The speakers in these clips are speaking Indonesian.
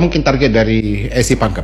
mungkin target dari SC Pangkep?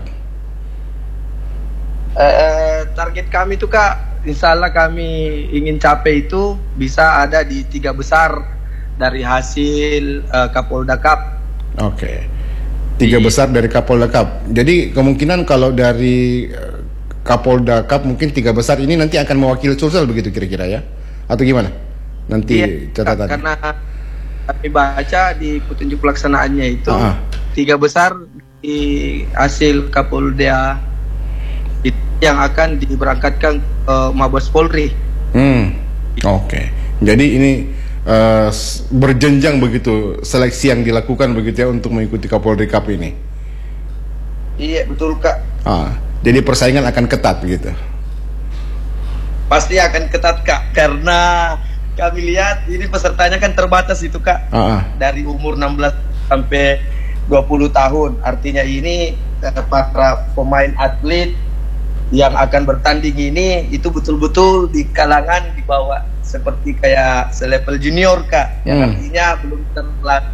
Target kami itu Kak, insya Allah kami ingin capai itu bisa ada di 3 besar dari hasil Kapolda Cup. Oke. 3 besar dari Kapolda Cup. Jadi kemungkinan kalau dari Kapolda Cup mungkin 3 besar ini nanti akan mewakili Sulsel begitu kira-kira ya? Atau gimana? Nanti catatan. Karena kami baca di petunjuk pelaksanaannya itu 3 besar di hasil Kapolda itu yang akan diberangkatkan ke Mabes Polri. Oke. Jadi ini berjenjang begitu seleksi yang dilakukan begitu ya untuk mengikuti Kapolri Cup ini. Iya betul Kak. Jadi persaingan akan ketat begitu. Pasti akan ketat Kak, karena kami lihat ini pesertanya kan terbatas itu Kak. Dari umur 16 sampai 20 tahun. Artinya ini para pemain atlet yang akan bertanding ini itu betul-betul di kalangan di bawah, seperti kayak selevel junior Kak, yang artinya belum terlalu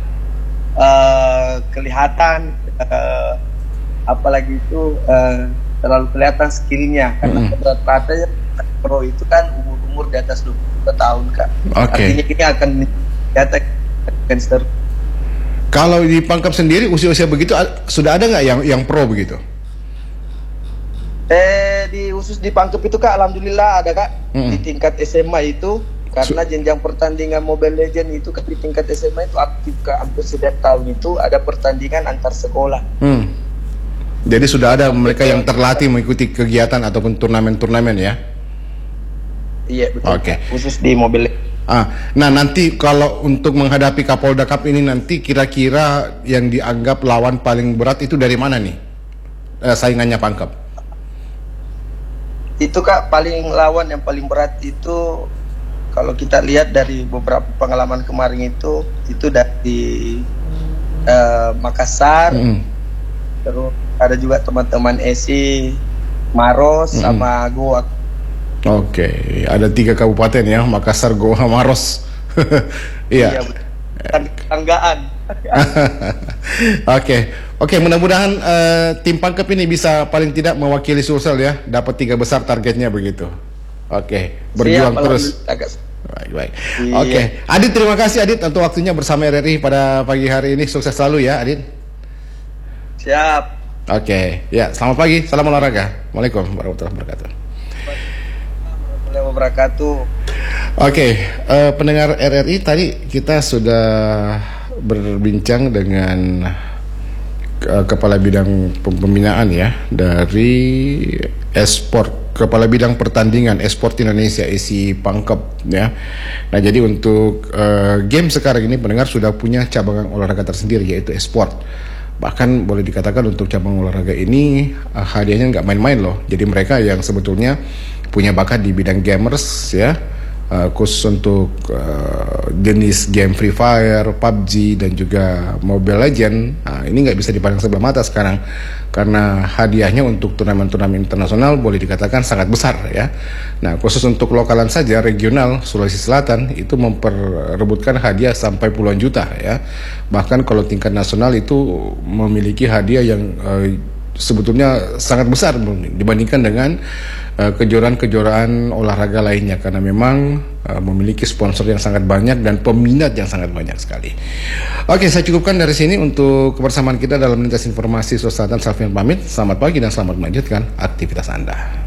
kelihatan apalagi itu terlalu kelihatan skillnya, karena rata-rata pro itu kan umur di atas 22 tahun Kak. Artinya ini akan kelihatan seru. Kalau di Pangkep sendiri usia-usia begitu sudah ada nggak yang pro begitu? Khusus di Pangkep itu Kak, alhamdulillah ada Kak. Di tingkat SMA itu, karena jenjang pertandingan Mobile Legends itu kan di tingkat SMA itu aktif Kak. Hampir setiap tahun itu ada pertandingan antar sekolah. Jadi sudah ada mereka yang terlatih mengikuti kegiatan ataupun turnamen-turnamen ya? Iya betul. Khusus di Mobile Legends. Nah nanti kalau untuk menghadapi Kapolda Cup ini nanti kira-kira yang dianggap lawan paling berat itu dari mana nih saingannya Pangkep? Itu Kak, lawan yang paling berat itu kalau kita lihat dari beberapa pengalaman kemarin itu dari Makassar, terus ada juga teman-teman SC Maros sama Goa. Oke, ada 3 kabupaten ya, Makassar, Goa, Maros. Iya. Tetanggaan. Oke, mudah-mudahan tim Pangkep ini bisa paling tidak mewakili Sulsel ya, dapat 3 besar targetnya begitu. Oke, berjuang terus. Baik. Oke, Adit, terima kasih Adit untuk waktunya bersama RRI pada pagi hari ini. Sukses selalu ya Adit. Siap. Oke, ya selamat pagi, salam olahraga. Waalaikumsalam warahmatullahi wabarakatuh. Oke, pendengar RRI, tadi kita sudah berbincang dengan Kepala Bidang Pembinaan ya dari Esport, Kepala Bidang Pertandingan Esport Indonesia SC Pangkep ya. Nah jadi untuk game sekarang ini pendengar sudah punya cabang olahraga tersendiri yaitu Esport. Bahkan boleh dikatakan untuk cabang olahraga ini hadiahnya nggak main-main loh. Jadi mereka yang sebetulnya punya bakat di bidang gamers ya, khusus untuk jenis game Free Fire, PUBG dan juga Mobile Legends, ini nggak bisa dipandang sebelah mata sekarang karena hadiahnya untuk turnamen-turnamen internasional boleh dikatakan sangat besar ya. Nah khusus untuk lokalan saja regional Sulawesi Selatan itu memperebutkan hadiah sampai puluhan juta ya. Bahkan kalau tingkat nasional itu memiliki hadiah yang sebetulnya sangat besar dibandingkan dengan kejuaraan-kejuaraan olahraga lainnya karena memang memiliki sponsor yang sangat banyak dan peminat yang sangat banyak sekali. Oke, saya cukupkan dari sini untuk kebersamaan kita dalam lintas informasi Sulawesi Selatan. Salvian pamit, selamat pagi dan selamat melanjutkan aktivitas Anda.